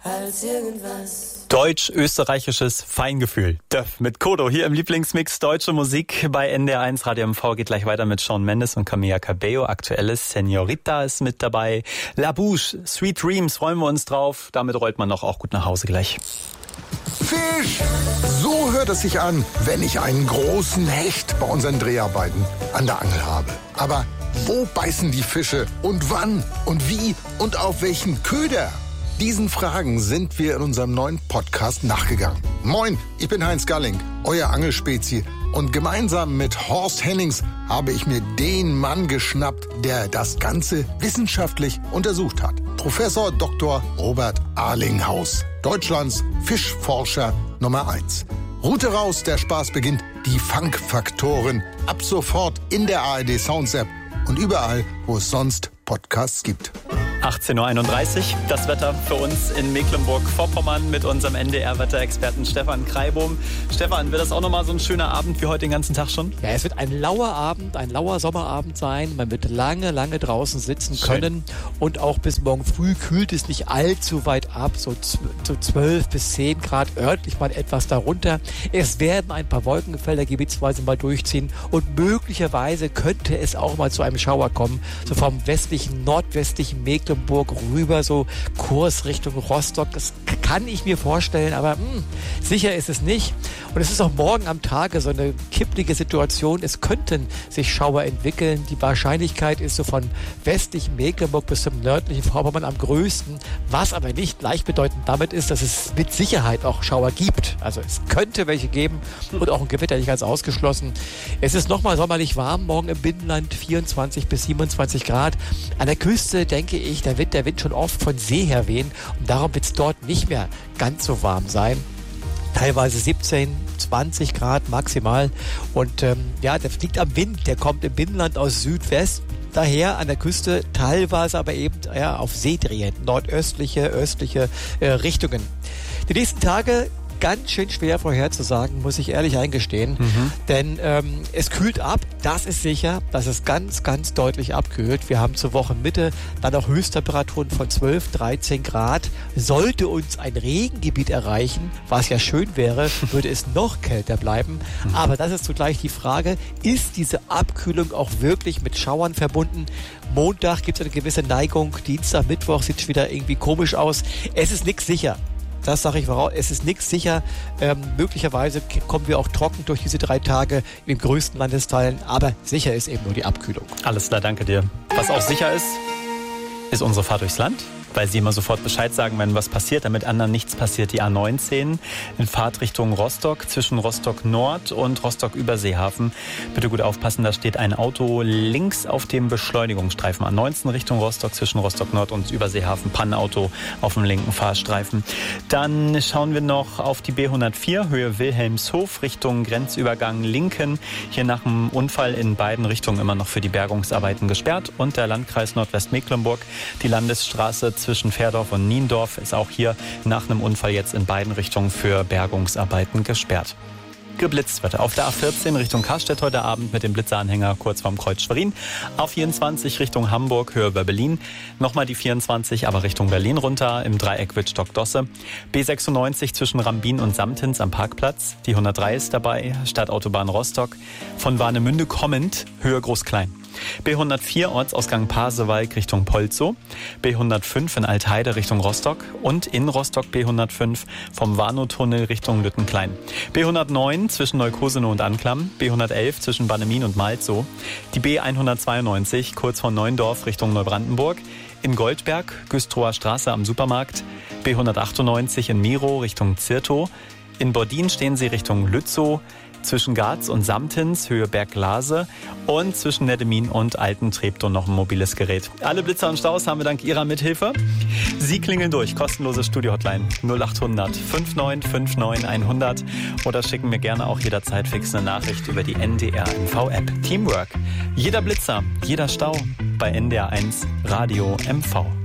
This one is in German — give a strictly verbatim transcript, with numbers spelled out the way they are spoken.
als irgendwas. Deutsch-österreichisches Feingefühl. Döff mit Kodo hier im Lieblingsmix Deutsche Musik bei N D R eins Radio M V. Geht gleich weiter mit Shawn Mendes und Camila Cabello. Aktuelles Señorita ist mit dabei. La Bouche, Sweet Dreams, freuen wir uns drauf. Damit rollt man noch auch gut nach Hause gleich. Fisch! So hört es sich an, wenn ich einen großen Hecht bei unseren Dreharbeiten an der Angel habe. Aber wo beißen die Fische und wann und wie und auf welchen Köder? Diesen Fragen sind wir in unserem neuen Podcast nachgegangen. Moin, ich bin Heinz Galling, euer Angelspezie. Und gemeinsam mit Horst Hennings habe ich mir den Mann geschnappt, der das Ganze wissenschaftlich untersucht hat. Professor Doktor Robert Arlinghaus, Deutschlands Fischforscher Nummer eins. Route raus, der Spaß beginnt. Die Fangfaktoren ab sofort in der A R D Sounds App und überall, wo es sonst Podcasts gibt. achtzehn Uhr einunddreißig, das Wetter für uns in Mecklenburg-Vorpommern mit unserem N D R-Wetterexperten Stefan Kreibohm. Stefan, wird das auch nochmal so ein schöner Abend wie heute den ganzen Tag schon? Ja, es wird ein lauer Abend, ein lauer Sommerabend sein. Man wird lange, lange draußen sitzen Schön. können. Und auch bis morgen früh kühlt es nicht allzu weit ab, so, so zwölf bis zehn Grad, örtlich mal etwas darunter. Es werden ein paar Wolkenfelder gebietsweise mal durchziehen und möglicherweise könnte es auch mal zu einem Schauer kommen, so vom westlichen, nordwestlichen Mecklenburg rüber, so Kurs Richtung Rostock. Das kann ich mir vorstellen, aber mh, sicher ist es nicht. Und es ist auch morgen am Tage so eine kipplige Situation. Es könnten sich Schauer entwickeln. Die Wahrscheinlichkeit ist so von westlichen Mecklenburg bis zum nördlichen Vorpommern am größten, was aber nicht gleichbedeutend damit ist, dass es mit Sicherheit auch Schauer gibt. Also es könnte welche geben und auch ein Gewitter nicht ganz ausgeschlossen. Es ist nochmal sommerlich warm, morgen im Binnenland vierundzwanzig bis siebenundzwanzig Grad. An der Küste, denke ich, da wird der Wind schon oft von See her wehen und darum wird es dort nicht mehr ganz so warm sein. Teilweise siebzehn, zwanzig Grad maximal. Und ähm, ja, das liegt am Wind. Der kommt im Binnenland aus Südwest. Daher an der Küste teilweise aber eben ja, auf See drehend. Nordöstliche, östliche äh, Richtungen. Die nächsten Tage ganz schön schwer vorherzusagen, muss ich ehrlich eingestehen. Mhm. Denn ähm, es kühlt ab, das ist sicher, dass es ganz, ganz deutlich abkühlt. Wir haben zur Wochenmitte dann auch Höchsttemperaturen von zwölf, dreizehn Grad. Sollte uns ein Regengebiet erreichen, was ja schön wäre, würde es noch kälter bleiben. Mhm. Aber das ist zugleich die Frage, ist diese Abkühlung auch wirklich mit Schauern verbunden? Montag gibt es eine gewisse Neigung, Dienstag, Mittwoch sieht es wieder irgendwie komisch aus. Es ist nichts sicher. Das sage ich voraus. Es ist nichts sicher. Ähm, möglicherweise kommen wir auch trocken durch diese drei Tage in den größten Landesteilen. Aber sicher ist eben nur die Abkühlung. Alles klar, danke dir. Was auch sicher ist, ist unsere Fahrt durchs Land. Weil sie immer sofort Bescheid sagen, wenn was passiert, damit anderen nichts passiert. Die A neunzehn in Fahrt Richtung Rostock, zwischen Rostock Nord und Rostock Überseehafen. Bitte gut aufpassen, da steht ein Auto links auf dem Beschleunigungsstreifen. A neunzehn Richtung Rostock, zwischen Rostock Nord und Überseehafen. Pannenauto auf dem linken Fahrstreifen. Dann schauen wir noch auf die B hundertvier, Höhe Wilhelmshof, Richtung Grenzübergang Linken. Hier nach dem Unfall in beiden Richtungen immer noch für die Bergungsarbeiten gesperrt. Und der Landkreis Nordwestmecklenburg, die Landesstraße zwischen Fährdorf und Niendorf ist auch hier nach einem Unfall jetzt in beiden Richtungen für Bergungsarbeiten gesperrt. Geblitzt wird auf der A vierzehn Richtung Karstedt heute Abend mit dem Blitzeranhänger kurz vorm Kreuz Schwerin. A vierundzwanzig Richtung Hamburg, Höhe über Berlin. Nochmal die vierundzwanzig, aber Richtung Berlin runter im Dreieck Wittstock-Dosse. B sechsundneunzig zwischen Rambin und Samtins am Parkplatz. Die hundertdrei ist dabei, Stadtautobahn Rostock. Von Warnemünde kommend, Höhe Groß-Klein. B hundertvier Ortsausgang Pasewalk Richtung Polzow, B hundertfünf in Altheide Richtung Rostock und in Rostock B hundertfünf vom Warnow-Tunnel Richtung Lüttenklein. B hundertneun zwischen Neukosenow und Anklam, B hundertelf zwischen Bannemin und Malzow, die B hundertzweiundneunzig kurz vor Neuendorf Richtung Neubrandenburg, in Goldberg, Güstrower Straße am Supermarkt, B hundertachtundneunzig in Miro Richtung Zirtow, in Bordin stehen sie Richtung Lützow, zwischen Garz und Samtins, Höhe Berglase und zwischen Neddemin und Alten-Treptow noch ein mobiles Gerät. Alle Blitzer und Staus haben wir dank Ihrer Mithilfe. Sie klingeln durch, kostenlose Studio-Hotline null achthundert neunundfünfzig neunundfünfzig hundert oder schicken mir gerne auch jederzeit fix eine Nachricht über die N D R M V-App. Teamwork. Jeder Blitzer, jeder Stau bei N D R eins Radio M V.